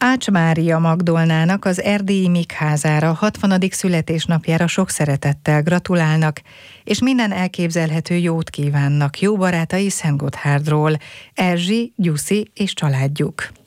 Ács Mária Magdolnának az erdélyi Mikházára 60. születésnapjára sok szeretettel gratulálnak, és minden elképzelhető jót kívánnak jó barátai Szentgotthárdról, Erzsi, Gyuszi és családjuk.